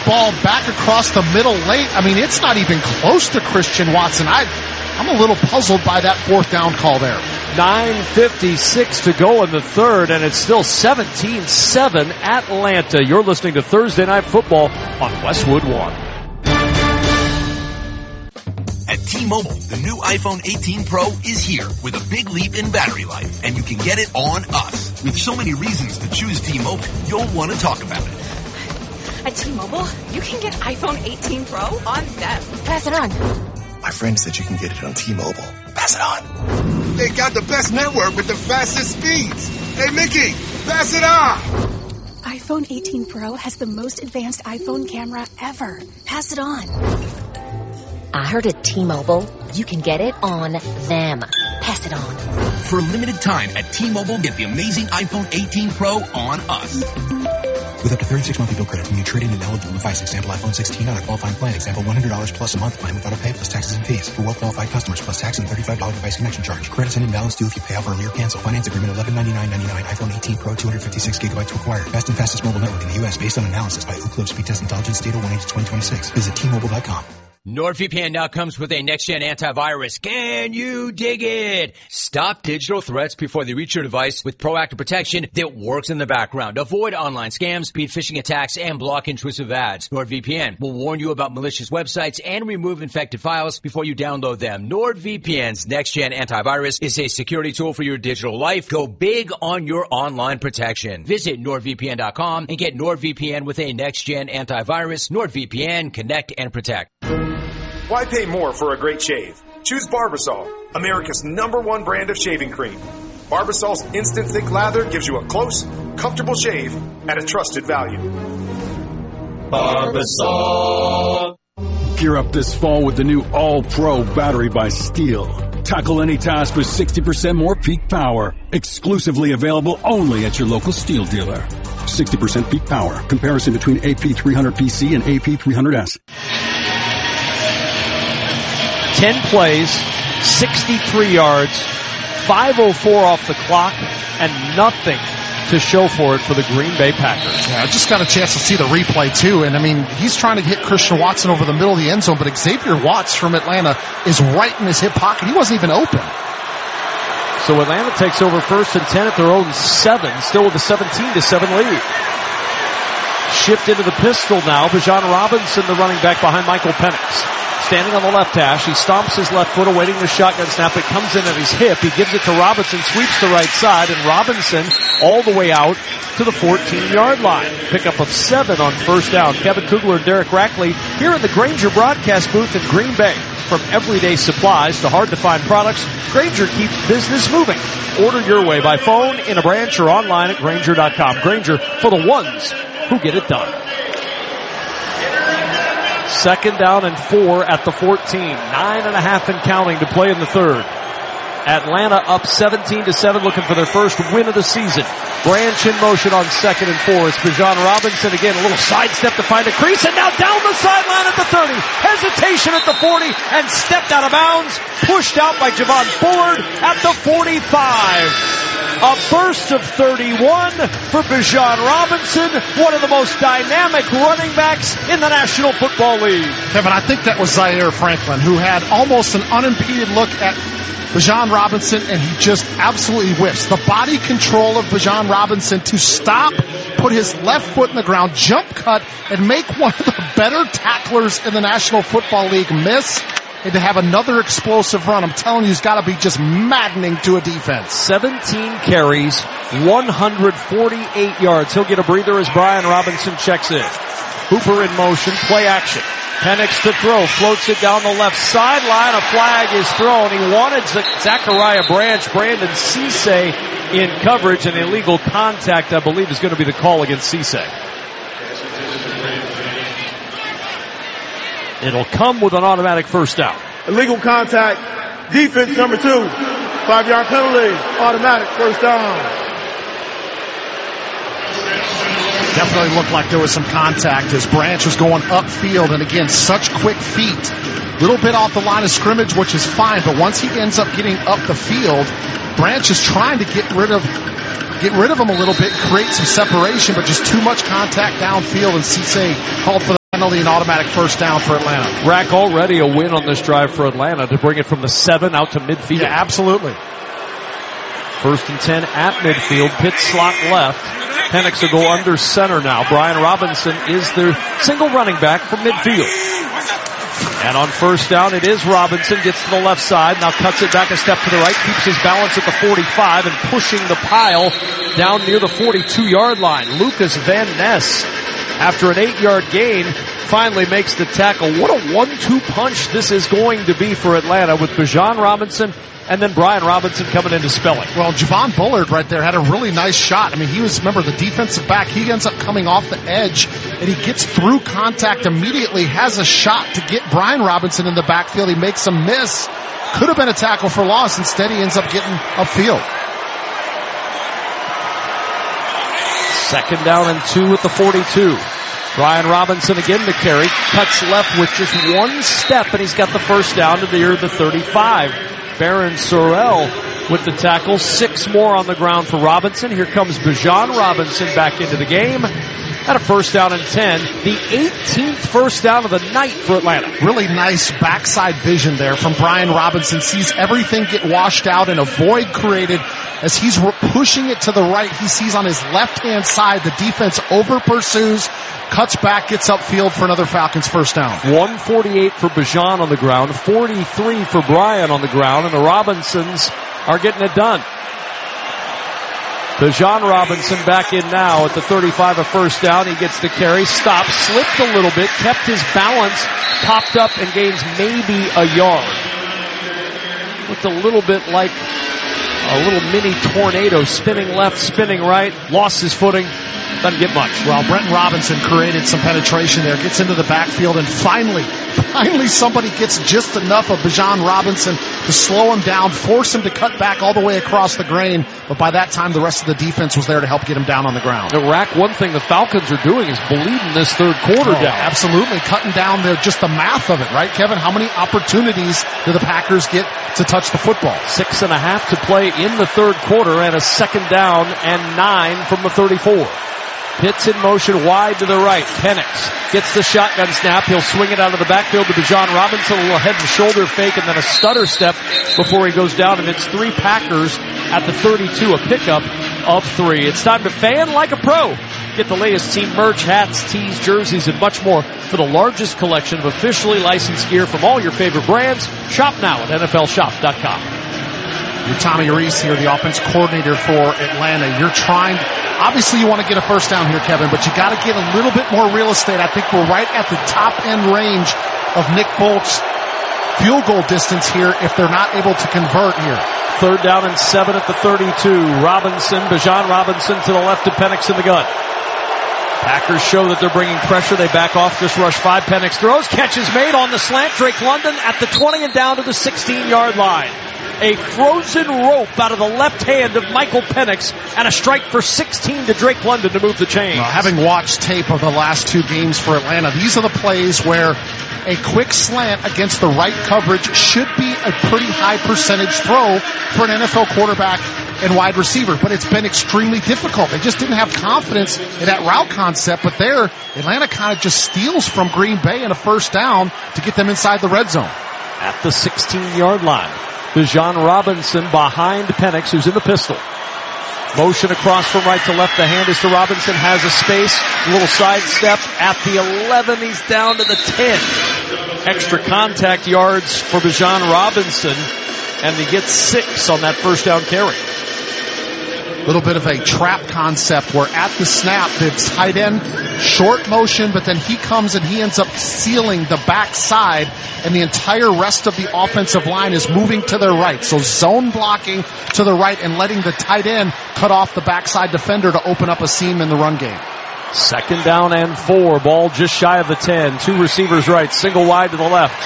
ball back across the middle late. I mean, it's not even close to Christian Watson. I'm a little puzzled by that fourth down call there. 9:56 to go in the third, and it's still 17-7 Atlanta. You're listening to Thursday Night Football on Westwood One. At T-Mobile, the new iPhone 18 Pro is here with a big leap in battery life, and you can get it on us. With so many reasons to choose T-Mobile, you'll want to talk about it. At T-Mobile, you can get iPhone 18 Pro on them. Pass it on. My friend said you can get it on T-Mobile. Pass it on. They got the best network with the fastest speeds. Hey, Mickey, pass it on. iPhone 18 Pro has the most advanced iPhone camera ever. Pass it on. I heard at T-Mobile, you can get it on them. Pass it on. For a limited time at T-Mobile, get the amazing iPhone 18 Pro on us. With up to 36 monthly bill credits when you trade in an eligible device. Example, iPhone 16 on a qualifying plan. Example, $100 plus a month plan without a pay plus taxes and fees. For well-qualified customers plus tax and $35 device connection charge. Credits and invalid due if you pay off early or cancel. Finance agreement $1199.99. iPhone 18 Pro 256 gigabytes required. Best and fastest mobile network in the U.S. based on analysis by Ookla Speed Test Intelligence Data 1/2026. Visit T-Mobile.com. NordVPN now comes with a next-gen antivirus. Can you dig it? Stop digital threats before they reach your device with proactive protection that works in the background. Avoid online scams, speed phishing attacks, and block intrusive ads. NordVPN will warn you about malicious websites and remove infected files before you download them. NordVPN's next-gen antivirus is a security tool for your digital life. Go big on your online protection. Visit NordVPN.com and get NordVPN with a next-gen antivirus. NordVPN, connect and protect. Why pay more for a great shave? Choose Barbasol, America's #1 brand of shaving cream. Barbasol's instant thick lather gives you a close, comfortable shave at a trusted value. Barbasol. Gear up this fall with the new All-Pro battery by Steel. Tackle any task with 60% more peak power. Exclusively available only at your local Steel dealer. 60% peak power. Comparison between AP300PC and AP300S. 10 plays, 63 yards, 5:04 off the clock, and nothing to show for it for the Green Bay Packers. Yeah, I just got a chance to see the replay, too. And, I mean, he's trying to hit Christian Watson over the middle of the end zone, but Xavier Watts from Atlanta is right in his hip pocket. He wasn't even open. So Atlanta takes over 1st and 10 at their own 7, still with a 17-7 lead. Shift into the pistol now. Bijan Robinson, the running back behind Michael Penix. Standing on the left hash, he stomps his left foot, awaiting the shotgun snap. It comes in at his hip. He gives it to Robinson, sweeps the right side, and Robinson all the way out to the 14-yard line. Pickup of 7 on 1st down. Kevin Kugler and Derek Rackley here in the Grainger broadcast booth in Green Bay. From everyday supplies to hard-to-find products, Grainger keeps business moving. Order your way by phone, in a branch, or online at Grainger.com. Grainger, for the ones who get it done. 2nd down and 4 at the 14. 9.5 and counting to play in the third. Atlanta up 17-7, looking for their first win of the season. Branch in motion on 2nd and 4. It's Bijan Robinson again, a little sidestep to find a crease, and now down the sideline at the 30. Hesitation at the 40, and stepped out of bounds. Pushed out by Javon Bullard at the 45. A burst of 31 for Bijan Robinson, one of the most dynamic running backs in the National Football League. Kevin, I think that was Zaire Franklin, who had almost an unimpeded look at Bijan Robinson, and he just absolutely whiffs. The body control of Bijan Robinson to stop, put his left foot in the ground, jump cut, and make one of the better tacklers in the National Football League miss. And to have another explosive run, I'm telling you, it's got to be just maddening to a defense. 17 carries, 148 yards. He'll get a breather as Brian Robinson checks in. Hooper in motion, play action. Penix to throw, floats it down the left sideline. A flag is thrown. He wanted Zachariah Branch, Brandon Cisse in coverage, and illegal contact, I believe, is going to be the call against Cisse. It'll come with an automatic first down. Illegal contact, defense number 2, 5-yard penalty, automatic first down. Definitely looked like there was some contact as Branch was going upfield, and again, such quick feet. Little bit off the line of scrimmage, which is fine, but once he ends up getting up the field, Branch is trying to get rid of him a little bit, create some separation, but just too much contact downfield, and Cisse called for Finally, an automatic first down for Atlanta. Rack already a win on this drive for Atlanta to bring it from the 7 out to midfield. Yeah, absolutely. 1st and 10 at midfield. Pitts slot left. Penix will go under center now. Brian Robinson is their single running back from midfield. And on first down, it is Robinson. Gets to the left side. Now cuts it back a step to the right. Keeps his balance at the 45 and pushing the pile down near the 42-yard line. Lucas Van Ness, after an 8-yard gain, finally makes the tackle. What a 1-2 punch this is going to be for Atlanta with Bijan Robinson and then Brian Robinson coming in to spell it. Well, Javon Bullard right there had a really nice shot. I mean, he was, remember, the defensive back. He ends up coming off the edge, and he gets through contact immediately, has a shot to get Brian Robinson in the backfield. He makes a miss. Could have been a tackle for loss. Instead, he ends up getting upfield. 2nd down and 2 at the 42. Brian Robinson again to carry. Cuts left with just one step, and he's got the first down to near the 35. Baron Sorrell with the tackle. 6 more on the ground for Robinson. Here comes Bijan Robinson back into the game. And a first down and 10. The 18th first down of the night for Atlanta. Really nice backside vision there from Brian Robinson. Sees everything get washed out and a void created as he's pushing it to the right. He sees on his left-hand side the defense over pursues, cuts back, gets upfield for another Falcons first down. 148 for Bijan on the ground, 43 for Brian on the ground, and the Robinsons are getting it done. Bijan Robinson back in now at the 35 of first down. He gets the carry, stops, slipped a little bit, kept his balance, popped up and gains maybe a yard. Looked a little bit like a little mini tornado, spinning left, spinning right, lost his footing. Doesn't get much. Well, Brenton Robinson created some penetration there, gets into the backfield, and finally somebody gets just enough of Bijan Robinson to slow him down, force him to cut back all the way across the grain. But by that time, the rest of the defense was there to help get him down on the ground. Rack, one thing the Falcons are doing is bleeding this third quarter down. Absolutely, cutting down just the math of it, right, Kevin? How many opportunities do the Packers get to touch the football? 6.5 to play in the third quarter, and a 2nd down and 9 from the 34. Pitts in motion wide to the right. Penix gets the shotgun snap. He'll swing it out of the backfield to Bijan Robinson. A little head and shoulder fake and then a stutter step before he goes down. And it's 3 Packers at the 32, a pickup of 3. It's time to fan like a pro. Get the latest team merch, hats, tees, jerseys, and much more for the largest collection of officially licensed gear from all your favorite brands. Shop now at NFLShop.com. You're Tommy Reese here, the offense coordinator for Atlanta. You're trying, obviously you want to get a first down here, Kevin, but you got to get a little bit more real estate. I think we're right at the top end range of Nick Bolt's field goal distance here if they're not able to convert here. 3rd down and 7 at the 32. Bijan Robinson to the left of Penix in the gun. Packers show that they're bringing pressure. They back off, just rush 5. Penix throws, catches made on the slant. Drake London at the 20 and down to the 16-yard line. A frozen rope out of the left hand of Michael Penix and a strike for 16 to Drake London to move the chains. Well, having watched tape of the last 2 games for Atlanta, these are the plays where a quick slant against the right coverage should be a pretty high percentage throw for an NFL quarterback and wide receiver, but it's been extremely difficult. They just didn't have confidence in that route concept, but there, Atlanta kind of just steals from Green Bay in a first down to get them inside the red zone. At the 16-yard line, Bijan Robinson behind Penix, who's in the pistol. Motion across from right to left. The hand is to Robinson, has a space, a little sidestep at the 11. He's down to the 10. Extra contact yards for Bijan Robinson, and he gets 6 on that first down carry. Little bit of a trap concept where at the snap, the tight end, short motion, but then he comes and he ends up sealing the backside, and the entire rest of the offensive line is moving to their right. So zone blocking to the right and letting the tight end cut off the backside defender to open up a seam in the run game. 2nd down and 4. Ball just shy of the 10. 2 receivers right, single wide to the left.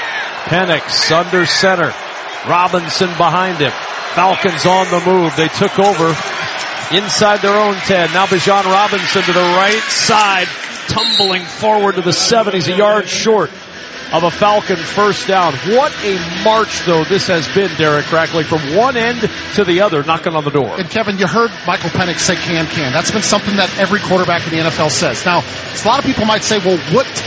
Penix under center. Robinson behind him. Falcons on the move. They took over inside their own 10. Now Bijan Robinson to the right side, tumbling forward to the 7. He's a yard short of a Falcon first down. What a march, though, this has been, Derek Crackley, from one end to the other, knocking on the door. And, Kevin, you heard Michael Penix say can. That's been something that every quarterback in the NFL says. Now, a lot of people might say, well, what